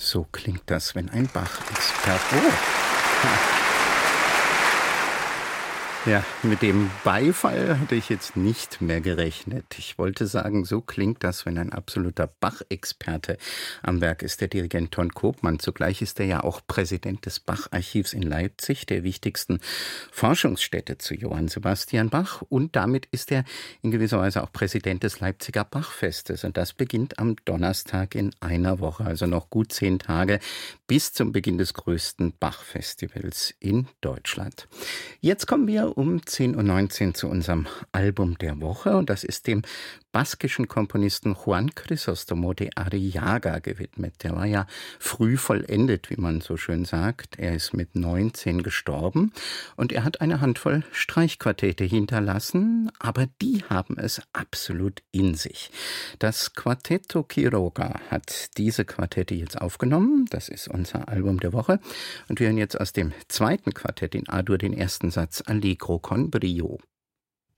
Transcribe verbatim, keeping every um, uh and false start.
So klingt das, wenn ein Bach-Experte... Oh. Ja, mit dem Beifall hatte ich jetzt nicht mehr gerechnet. Ich wollte sagen, so klingt das, wenn ein absoluter Bach-Experte am Werk ist, der Dirigent Ton Koopman. Zugleich ist er ja auch Präsident des Bach-Archivs in Leipzig, der wichtigsten Forschungsstätte zu Johann Sebastian Bach. Und damit ist er in gewisser Weise auch Präsident des Leipziger Bachfestes. Und das beginnt am Donnerstag in einer Woche, also noch gut zehn Tage bis zum Beginn des größten Bach-Festivals in Deutschland. Jetzt kommen wir um zehn Uhr neunzehn zu unserem Album der Woche, und das ist dem baskischen Komponisten Juan Crisóstomo de Arriaga gewidmet. Der war ja früh vollendet, wie man so schön sagt. Er ist mit neunzehn gestorben und er hat eine Handvoll Streichquartette hinterlassen, aber die haben es absolut in sich. Das Quartetto Quiroga hat diese Quartette jetzt aufgenommen. Das ist unser Album der Woche. Und wir hören jetzt aus dem zweiten Quartett in A-Dur den ersten Satz Allegro con brio.